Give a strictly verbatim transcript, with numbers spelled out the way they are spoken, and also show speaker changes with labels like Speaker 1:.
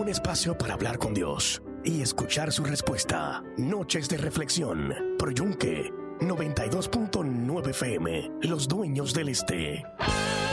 Speaker 1: Un espacio para hablar con Dios y escuchar su respuesta. Noches de reflexión. Por Yunque noventa y dos punto nueve F M. Los dueños del este.